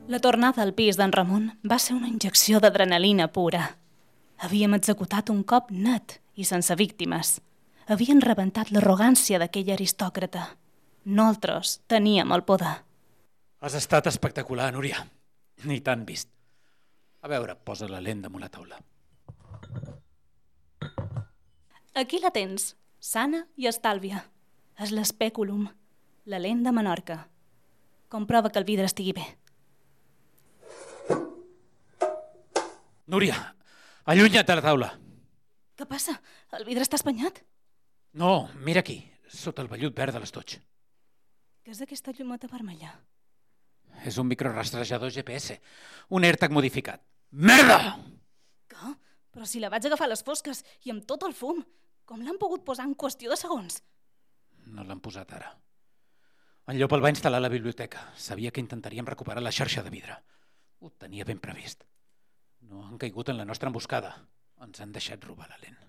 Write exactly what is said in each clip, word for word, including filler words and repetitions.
La tornada al pis d'en Ramon va ser una injecció d'adrenalina pura. Havíem executat un cop net i sense víctimes. Havien rebentat l'arrogància d'aquell aristòcrata. Nosaltres teníem el poder. Has estat espectacular, Núria. Ni t'han vist. A veure, posa la lent damunt la taula. Aquí la tens, sana i estàlvia. És l'espèculum, la lent de Menorca. Comprova que el vidre estigui bé. Núria, allunya't de la taula. Què passa? El vidre està espanyat? No, mira aquí, sota el vellut verd de l'estoig. Què és aquesta llumeta vermella? És un microrastrejador G P S, un AirTag modificat. Merda! Què? Però si la vaig agafar a les fosques i amb tot el fum, com l'han pogut posar en qüestió de segons? No l'han posat ara. En Llop el va instal·lar a la biblioteca. Sabia que intentaríem recuperar la xarxa de vidre. Ho tenia ben previst. No han caigut en la nostra emboscada. Ens han deixat robar la lent.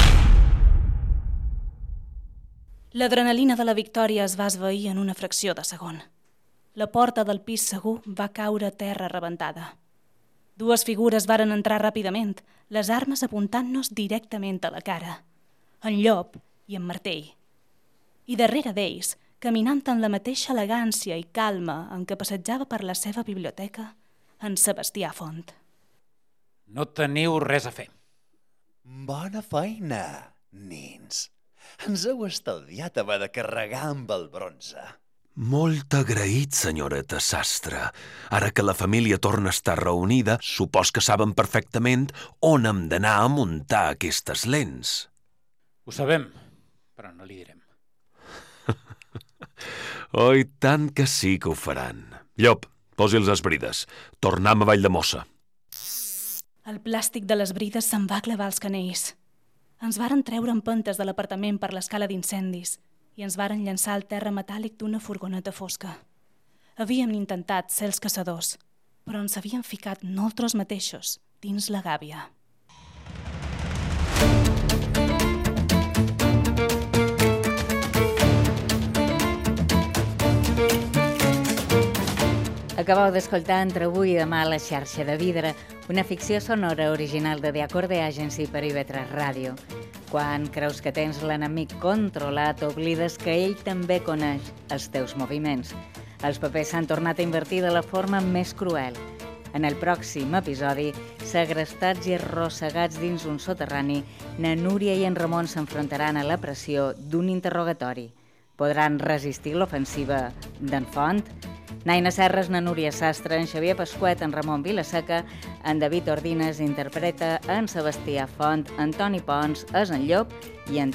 L'adrenalina de la victòria es va esvair en una fracció de segon. La porta del pis segur va caure a terra rebentada. Dues figures varen entrar ràpidament, les armes apuntant-nos directament a la cara. En Llop i en Martell. I darrere d'ells, caminant amb la mateixa elegància i calma en què passejava per la seva biblioteca, en Sebastià Font. No teniu res a fer. Bona feina, nins. Ens heu estalviat haver de carregar amb el bronze. Molt agraït, senyoreta Sastre. Ara que la família torna a estar reunida, supos que saben perfectament on hem d'anar a muntar aquestes lents. Ho sabem, però no li direm. Oh, i tant que sí que ho faran. Llop, posi les brides. Tornem a Valldemossa. El plàstic de les brides se'n va clavar als canells. Ens varen treure empentes de l'apartament per l'escala d'incendis i ens varen llançar al terra metàl·lic d'una furgoneta fosca. Havíem intentat ser els caçadors, però ens havíem ficat nosaltres mateixos dins la gàbia. Acabeu d'escoltar Entre avui i demà a la xarxa de vidre, una ficció sonora original de The Acorde Agency per I V tres Ràdio. Quan creus que tens l'enemic controlat, oblides que ell també coneix els teus moviments. Els papers s'han tornat a invertir de la forma més cruel. En el pròxim episodi, segrestats i arrossegats dins un soterrani, na Núria i en Ramon s'enfrontaran a la pressió d'un interrogatori. Podran resistir l'ofensiva d'en Font? Naina Serres, na Núria Sastre, en Xavier Pasquet, en Ramon Vilaseca, en David Ordines interpreta en Sebastià Font, en Toni Pons és en Llop i en